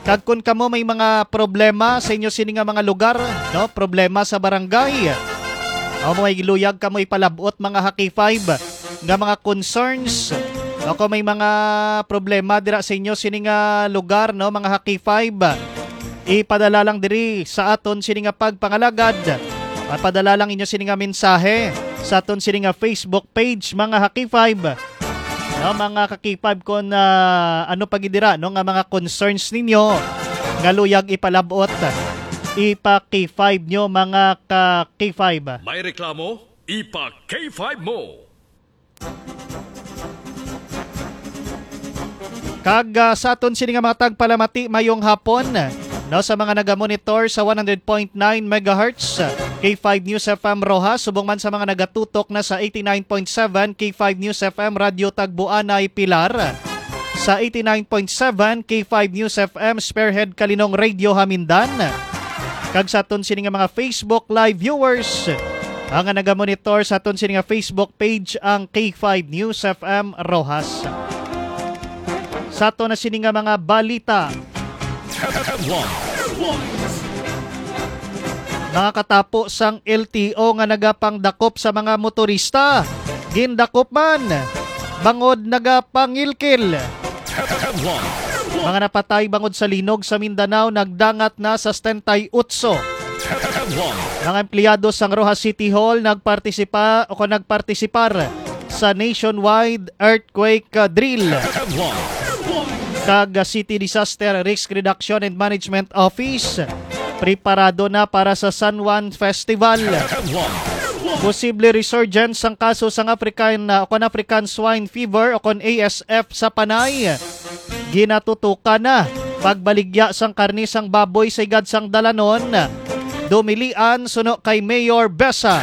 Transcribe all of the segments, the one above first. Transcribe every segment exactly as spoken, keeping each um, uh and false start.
Kag kun kamo may mga problema sa inyo sini nga mga lugar, no? Problema sa barangay. O may luyag kamo ipalabot mga Haki five nga mga concerns. O kung may mga problema dira sa inyo sini nga lugar, no, mga Haki five, ipadala lang diri sa aton sini nga pagpangalagad. At padala lang inyo sini nga mensahe sa aton sini nga Facebook page mga Haki five. No, mga Haki five kon uh, ano pagidira no nga mga concerns ninyo nga luyag ipalabot ipa K five nyo mga ka K five. May reklamo? Ipa K five mo. Kag uh, sa aton sini nga mga tagpalamati mayong hapon, no, sa mga naga-monitor sa one hundred point nine megahertz K five News F M Rojas, subong man sa mga nagatutok na sa eighty-nine point seven K five News F M Radio Tagbuanay Pilar, sa eighty-nine point seven K five News F M Spearhead Kalinong Radio Hamindan, kag sa aton sini nga mga Facebook live viewers ang naga-monitor sa aton sini nga Facebook page ang K five News F M Rojas. Sa aton na sini nga mga balita, mga katapo sang L T O nga nagapangdakop sa mga motorista. Gindakop man, bangod nagapangilkil. Mga napatay bangod sa linog sa Mindanao nagdangat na sa setenta-y-ocho. Mga empleyado sang Rojas City Hall nagpartisipa o nagpartisipar sa nationwide earthquake drill. Kag City Disaster Risk Reduction and Management Office preparado na para sa San Juan Festival. Posible resurgence ang kaso sang African o kon African Swine Fever o kon A S F sa Panay. Ginatutukan na pagbaligya sang karni sang baboy sa igad sang dalanon. Dumilian suno kay Mayor Besa.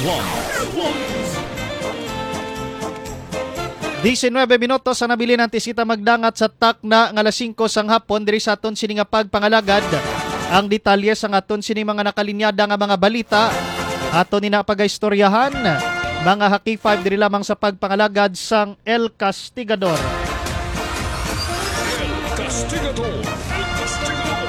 nineteen minutos sa nabili ng tisita magdangat sa takna ng alas singko sang hapon diri sa aton sini nga pagpangalagad. Ang detalye sa aton sini mga nakalinyada nga mga balita aton ni napagaistoryahan mga Haki five diri lamang sa pagpangalagad sang El Castigador. El Castigador. El Castigador.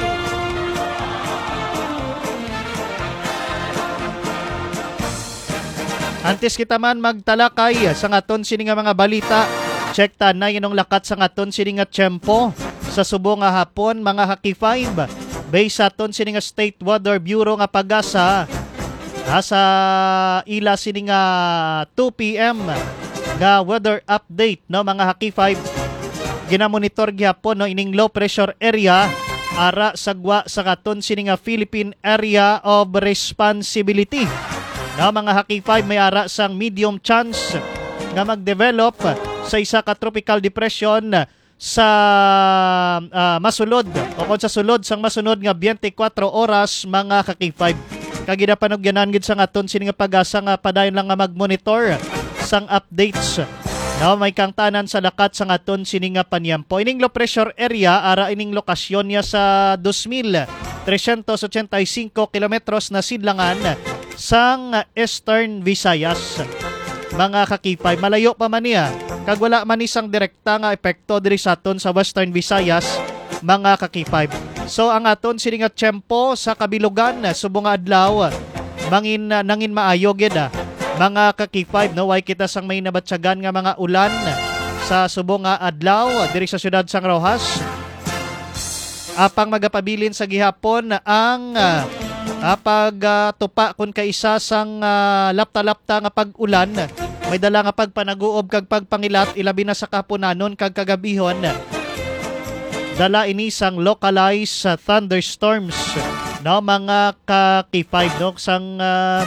Antes kita man magtalakay sa aton sini nga mga balita, check ta na inong lakat sa aton sini nga tiyempo sa subong nga hapon mga Haki five. Based sa aton sini nga State Weather Bureau nga pag-asa, sa ila sini nga two p.m. nga weather update no mga Haki five. Ginamonitor gyapon no ining low pressure area ara sagwa sa aton sini nga Philippine Area of Responsibility. No mga Haki five may ara sang medium chance nga mag-develop sa isa ka tropical depression sa uh, masulod o kung sa sulod sang masunod nga twenty-four oras mga Haki five. Kagida panugyanan gid sang aton sini nga pag-asa nga padayon lang nga mag-monitor sang updates. No, may kang tanan sa lakat sang aton sini nga panyampo. Ining low pressure area ara ining lokasyon niya sa two thousand three hundred eighty-five kilometros na sidlangan sang Eastern Visayas. Mga Haki five, malayo pa man niya. Kag wala man isang direkta nga epekto diri sa aton sa Western Visayas, mga Haki five. So ang aton sini nga tiyempo sa kabilugan subong nga adlaw mangin nangin maayo gid ah. Mga Haki five, no, way kita sang may nabatsagan nga mga ulan sa subong nga adlaw diri sa siyudad sang Rojas. Apang magapabilin sa gihapon ang uh, apag uh, tupa kun kaisa sang uh, lapta-lapta nga pag-ulan. May dala nga pagpanaguob kag pagpangilat ilabi na sa kapunanon kag kagabihon. Dala ini sang localized uh, thunderstorms. No mga Haki five no sang uh,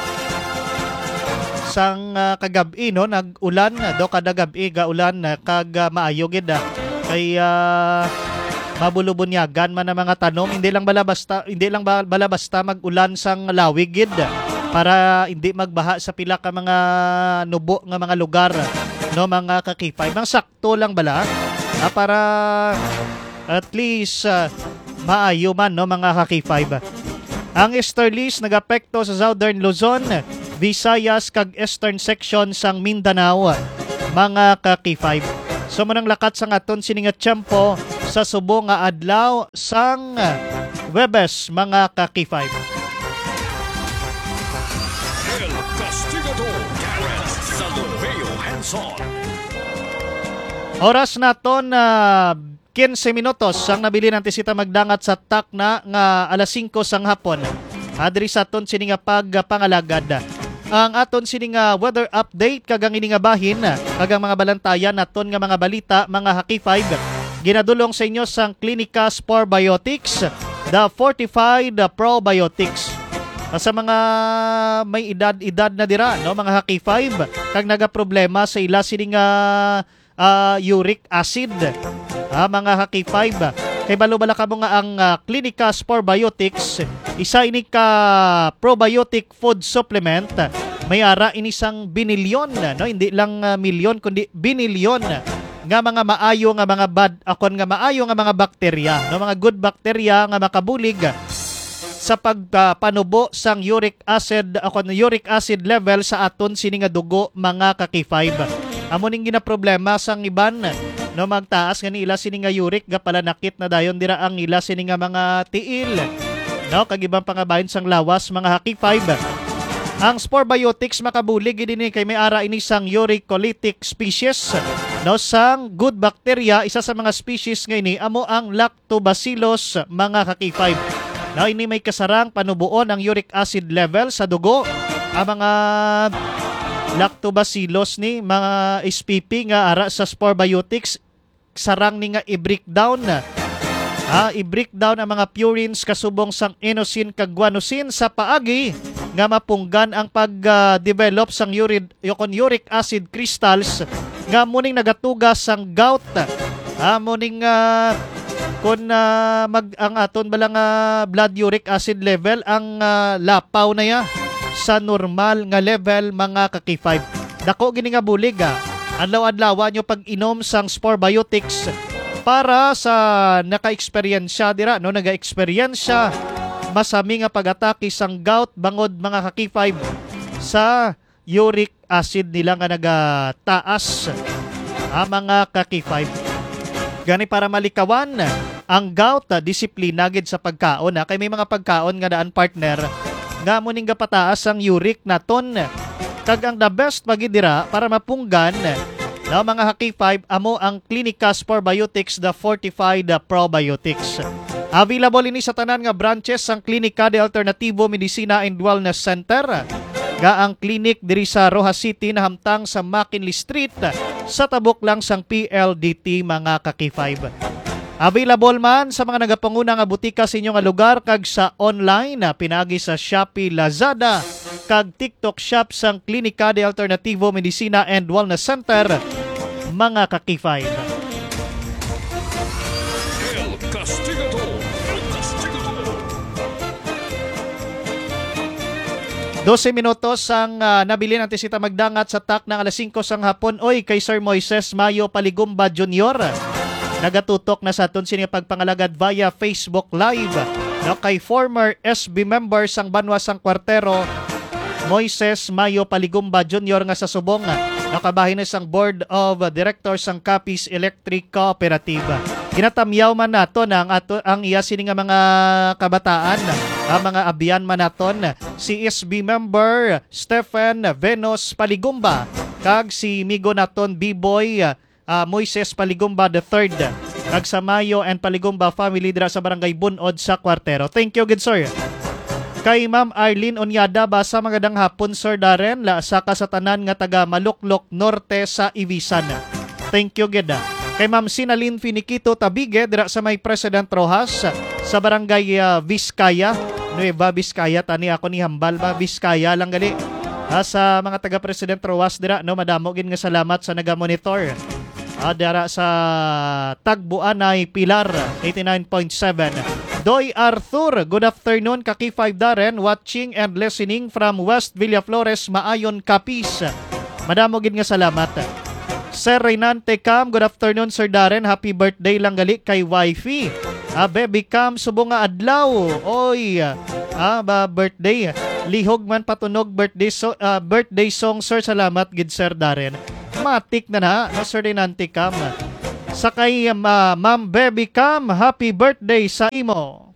sang uh, kagabi no nag-ulan do kada gabi ga ulan kag uh, maayo gid uh, kay uh, mabulubunyagan man ang mga tanom, hindi lang bala basta hindi lang bala basta mag-ulan sang lawig gid para hindi magbaha sa pila ka mga nubo nga mga lugar no mga Haki five. Mang sakto lang bala ah, para at least uh, maayo man no mga Haki five. Ang easterlies nagapekto sa Southern Luzon, Visayas kag eastern section sang Mindanao mga Haki five. So manang lakat sa aton sini nga tiyempo sa subong nga adlaw sang Webes mga ka-K five. El Castigador Terrence Salomeo Hanson. Oras naton na quince minutos ang nabili ng tisita magdangat sa takna nga alas singko sang hapon. Adri sa aton sini nga pagpangalagad. Ang aton sini nga weather update kagang ini nga bahin kagang mga balantayan naton nga mga balita mga K five ginadulong sa inyo sang Clinica Spore Biotics, the fortified probiotics. Sa mga may edad-edad na dira no mga K five kag naga problema sa ila sini nga uh, uric acid. Ah, mga K five kay balubala ka mo nga ang uh, Clinica Spore Biotics, isa ini ka probiotic food supplement. May ara inisang binilyon, no? Hindi lang uh, milyon kundi binilyon nga mga maayo nga mga bad akon nga maayo nga mga bakterya, no? Mga good bacteria nga makabulig sa pagpanubo uh, sang uric acid akon uric acid level sa aton sini nga dugo mga K five. Amo ning gina problema sang iban no magtaas nga ila sini nga uric ga pala nakit na dayon dira ang ila sini nga mga tiil no kag ibang pangabahin sang lawas mga K five. Ang Spore Biotics makabulig dinhi kay may ara ini sang uricolytic species no sang good bacteria, isa sa mga species nga ini amo ang Lactobacillus mga K five. No ini may kasarang panubuon ang uric acid level sa dugo. Ang mga Lactobacillus ni mga S P P nga ara sa Spore Biotics sarang ni nga i-breakdown ah, i-breakdown ang mga purines kasubong sang inosine kag guanosine sa paagi nga mapunggan ang pag-develop uh, sang uric, uric acid crystals nga muning nagatugas sang gout. Ah, muning uh, kun uh, mag ang aton balang uh, blood uric acid level ang uh, lapaw na ya sa normal nga level mga K five. Dako gini nga bulig ah. Adlaw-adlaw nyo pag inom sang Spore Biotics para sa naka-eksperyensya dira no naga-eksperyensya masami nga pag-atake sang gout bangod mga K five sa uric acid nila nga nagataas ang mga K five. Gani para malikawan ang gout disiplina gid sa pagkaon ha? Kay may mga pagkaon nga daan partner nga mo ning gapataas ang uric naton kag ang the best pagidira para mapunggan na mga K five amo ang Clinica Spore Biotics, the fortified probiotics. Available ini sa tanan nga branches ang Clinica de Alternativo Medicina and Wellness Center nga ang clinic diri sa Rojas City na hamtang sa McKinley Street sa tabok lang sang P L D T mga K five. Available man sa mga nagapanguna nga butika sa inyong lugar kag sa online na pinagi sa Shopee, Lazada kag TikTok shop sang Clinica de Alternativo Medicina and Wellness Center mga K five. El Castigador. El Castigador. dose minutos ang uh, nabili ng tisita magdangat sa tak ng alas singko sang hapon. Oy, kay Sir Moises Mayo Paligumba Junior nagatutok na sa aton sini pagpangalagad via Facebook Live. No, kay former S B member sang Banwa sang Kwartero Moises Mayo Paligumba Junior nga sa subong nakabahin na sang Board of Directors sang Capiz Electric Cooperative. Ginatamyaw man naton ang ato ang iya sini nga mga kabataan, ang mga abyan man naton si S B member Stephen Venos Paligumba kag si migo naton B-boy uh, Moises Paligumba the third kag sa Mayo and Paligumba family dira sa Barangay Bunod sa Kwartero. Thank you good sir. Kay Ma'am Arlene Onyada basa magandang hapon Sir Darren la sa kasatanan nga taga Maluklok Norte sa Ibisan. Thank you geda. Kay Ma'am Sinalin Finiquito Tabige dira sa may President Rojas sa Barangay uh, Vizcaya, Nueva Vizcaya tani ako ni Hambal ba Vizcaya lang gali. Ha, sa mga taga President Rojas dira no madamo gid nga salamat sa naga-monitor. Ah, dira sa Tagbuanay Pilar eighty-nine point seven. Doy Arthur, good afternoon ka K five Darren, watching and listening from West Villaflores, Maayon, Capiz. Madamo gid nga salamat. Sir Reynante Cam, good afternoon Sir Darren, happy birthday lang gali kay wifey. Ah, baby Cam, subong nga adlaw. Oy, ah, ba birthday. Lihog man patunog birthday so, uh, birthday song Sir, salamat gid Sir Darren. Matik na na, no Sir Reynante Cam. Sa kay uh, Ma'am Baby Cam, happy birthday sa imo.